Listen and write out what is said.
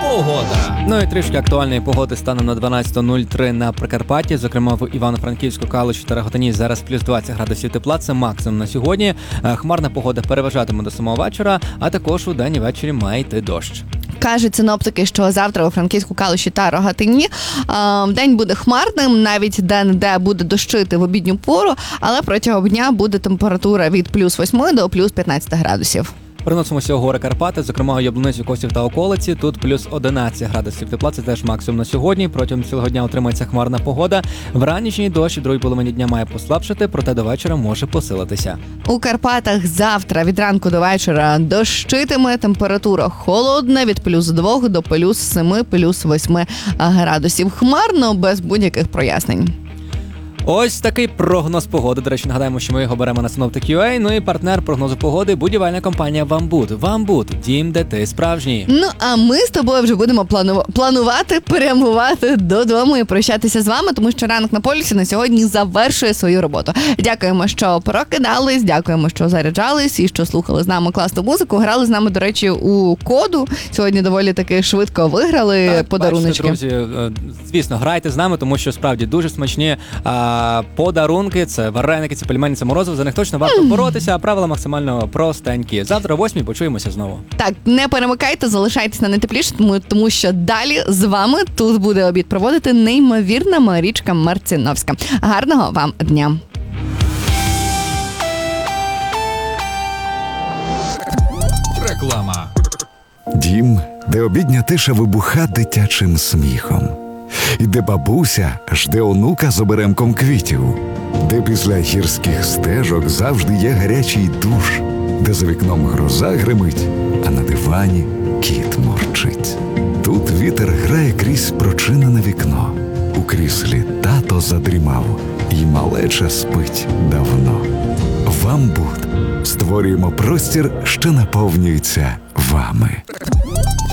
Погода. Ну і трішки актуальної погоди станом на 12:03 на Прикарпатті, зокрема в Івано-Франківську, Калуші та Рогатині зараз плюс 20 градусів тепла, це максимум на сьогодні. Хмарна погода переважатиме до самого вечора, а також у день і ввечері має йти дощ. Кажуть синоптики, що завтра у Франківську, Калуші та Рогатині день буде хмарним, навіть де-не-де буде дощити в обідню пору, але протягом дня буде температура від плюс 8 до плюс 15 градусів. Переносимося у гори Карпати, зокрема у Яблуницю, Косів та околиці. Тут плюс 11 градусів тепла, це теж максимум на сьогодні. Протягом цілого дня утримається хмарна погода. Вранішній дощ у другій половині дня має послабшити, проте до вечора може посилитися. У Карпатах завтра від ранку до вечора дощитиме, температура холодна від плюс 2 до плюс 7, плюс 8 градусів. Хмарно, без будь-яких прояснень. Ось такий прогноз погоди. До речі, нагадаємо, що ми його беремо на Synoptic.ua. Ну і партнер прогнозу погоди – будівельна компанія «Вамбуд». «Вамбуд» – дім, де ти справжній. Ну, а ми з тобою вже будемо планувати, перемувати додому і прощатися з вами, тому що ранок на полюсі на сьогодні завершує свою роботу. Дякуємо, що прокидались, дякуємо, що заряджались і що слухали з нами класну музику. Грали з нами, до речі, у коду. Сьогодні доволі таки швидко виграли так, подаруночки. Бачите, друзі, звісно, грайте з нами, тому що справді дуже смачні подарунки, це вареники, це пельмені, це морозиво, за них точно варто боротися, а правила максимально простенькі. Завтра о 8 почуємося знову. Так, не перемикайте, залишайтесь на найтепліше, тому що далі з вами тут буде обід проводити неймовірна Марічка Марциновська. Гарного вам дня! Реклама. Дім, де обідня тиша вибуха дитячим сміхом. І де бабуся жде онука з оберемком квітів. Де після гірських стежок завжди є гарячий душ. Де за вікном гроза гримить, а на дивані кіт мурчить. Тут вітер грає крізь прочинене вікно. У кріслі тато задрімав, і малеча спить давно. «Вамбуд» створюємо простір, що наповнюється вами.